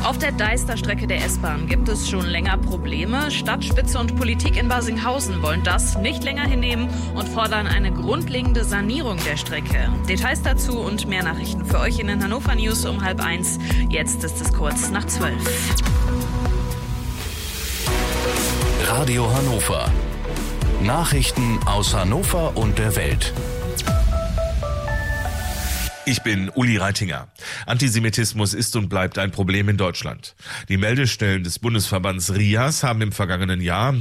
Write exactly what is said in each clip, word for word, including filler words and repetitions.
Auf der Deister-Strecke der S-Bahn gibt es schon länger Probleme. Stadtspitze und Politik in Barsinghausen wollen das nicht länger hinnehmen und fordern eine grundlegende Sanierung der Strecke. Details dazu und mehr Nachrichten für euch in den Hannover News um halb eins. Jetzt ist es kurz nach zwölf. Radio Hannover. Nachrichten aus Hannover und der Welt. Ich bin Uli Reitinger. Antisemitismus ist und bleibt ein Problem in Deutschland. Die Meldestellen des Bundesverbands R I A S haben im vergangenen Jahr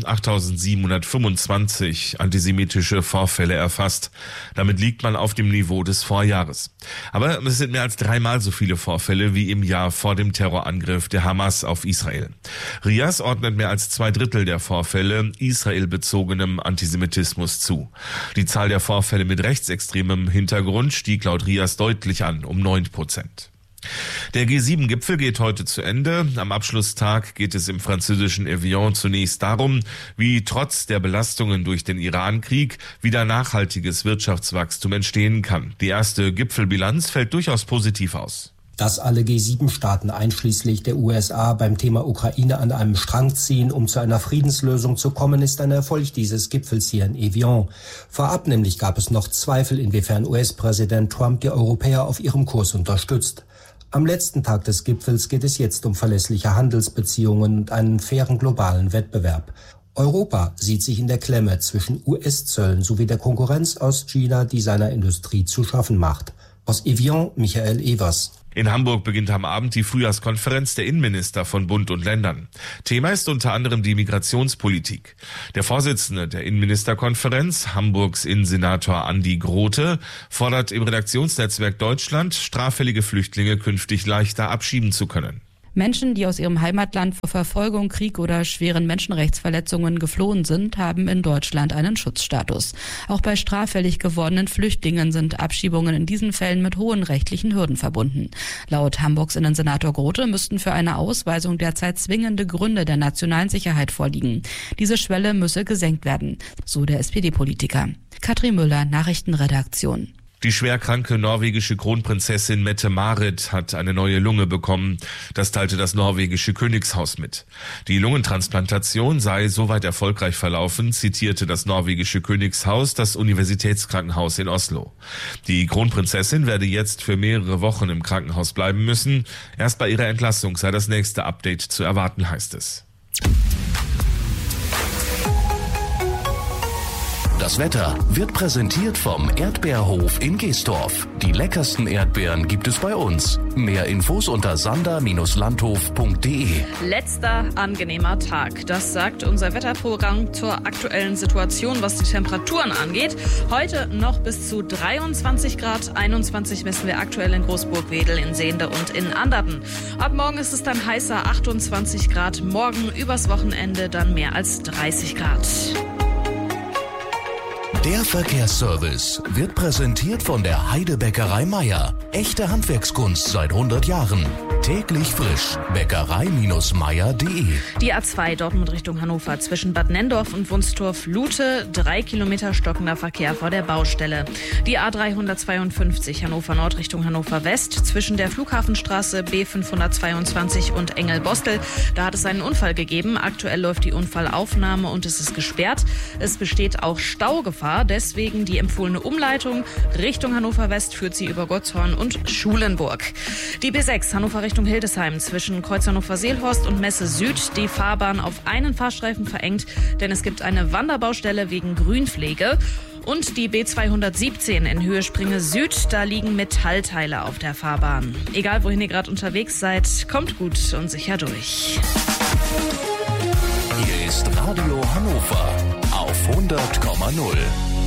achttausendsiebenhundertfünfundzwanzig antisemitische Vorfälle erfasst. Damit liegt man auf dem Niveau des Vorjahres. Aber es sind mehr als dreimal so viele Vorfälle wie im Jahr vor dem Terrorangriff der Hamas auf Israel. R I A S ordnet mehr als zwei Drittel der Vorfälle israelbezogenem Antisemitismus zu. Die Zahl der Vorfälle mit rechtsextremem Hintergrund stieg laut R I A S deutlich deutlich an, um neun Prozent. Der G sieben Gipfel geht heute zu Ende. Am Abschlusstag geht es im französischen Evian zunächst darum, wie trotz der Belastungen durch den Iran-Krieg wieder nachhaltiges Wirtschaftswachstum entstehen kann. Die erste Gipfelbilanz fällt durchaus positiv aus. Dass alle G sieben Staaten einschließlich der U S A beim Thema Ukraine an einem Strang ziehen, um zu einer Friedenslösung zu kommen, ist ein Erfolg dieses Gipfels hier in Evian. Vorab nämlich gab es noch Zweifel, inwiefern U S-Präsident Trump die Europäer auf ihrem Kurs unterstützt. Am letzten Tag des Gipfels geht es jetzt um verlässliche Handelsbeziehungen und einen fairen globalen Wettbewerb. Europa sieht sich in der Klemme zwischen U S-Zöllen sowie der Konkurrenz aus China, die seiner Industrie zu schaffen macht. Aus Evian, Michael Evers. In Hamburg beginnt am Abend die Frühjahrskonferenz der Innenminister von Bund und Ländern. Thema ist unter anderem die Migrationspolitik. Der Vorsitzende der Innenministerkonferenz, Hamburgs Innensenator Andi Grote, fordert im Redaktionsnetzwerk Deutschland, straffällige Flüchtlinge künftig leichter abschieben zu können. Menschen, die aus ihrem Heimatland vor Verfolgung, Krieg oder schweren Menschenrechtsverletzungen geflohen sind, haben in Deutschland einen Schutzstatus. Auch bei straffällig gewordenen Flüchtlingen sind Abschiebungen in diesen Fällen mit hohen rechtlichen Hürden verbunden. Laut Hamburgs Innensenator Grote müssten für eine Ausweisung derzeit zwingende Gründe der nationalen Sicherheit vorliegen. Diese Schwelle müsse gesenkt werden, so der S P D-Politiker. Katrin Müller, Nachrichtenredaktion. Die schwerkranke norwegische Kronprinzessin Mette-Marit hat eine neue Lunge bekommen. Das teilte das norwegische Königshaus mit. Die Lungentransplantation sei soweit erfolgreich verlaufen, zitierte das norwegische Königshaus das Universitätskrankenhaus in Oslo. Die Kronprinzessin werde jetzt für mehrere Wochen im Krankenhaus bleiben müssen. Erst bei ihrer Entlassung sei das nächste Update zu erwarten, heißt es. Das Wetter wird präsentiert vom Erdbeerhof in Geestorf. Die leckersten Erdbeeren gibt es bei uns. Mehr Infos unter sander Bindestrich landhof Punkt de. Letzter angenehmer Tag. Das sagt unser Wetterprogramm zur aktuellen Situation, was die Temperaturen angeht. Heute noch bis zu dreiundzwanzig Grad, einundzwanzig messen wir aktuell in Großburg-Wedel, in Sehnde und in Anderten. Ab morgen ist es dann heißer, achtundzwanzig Grad. Morgen übers Wochenende dann mehr als dreißig Grad. Der Verkehrsservice wird präsentiert von der Heidebäckerei Meier. Echte Handwerkskunst seit hundert Jahren. Täglich frisch. Bäckerei Meier Punkt de. Die A zwei Dortmund Richtung Hannover zwischen Bad Nenndorf und Wunstorf-Lute. Drei Kilometer stockender Verkehr vor der Baustelle. Die A dreihundertzweiundfünfzig Hannover Nord Richtung Hannover West zwischen der Flughafenstraße B fünfhundertzweiundzwanzig und Engel-Bostel. Da hat es einen Unfall gegeben. Aktuell läuft die Unfallaufnahme und es ist gesperrt. Es besteht auch Staugefahr. Deswegen die empfohlene Umleitung Richtung Hannover West führt sie über Gottshorn und Schulenburg. Die B sechs Hannover Richtung Hildesheim zwischen Kreuz Hannover-Seelhorst und Messe Süd. Die Fahrbahn auf einen Fahrstreifen verengt, denn es gibt eine Wanderbaustelle wegen Grünpflege. Und die B zweihundertsiebzehn in Höhe Springe Süd, da liegen Metallteile auf der Fahrbahn. Egal wohin ihr gerade unterwegs seid, kommt gut und sicher durch. Hier ist Radio Hannover auf hundert Komma null.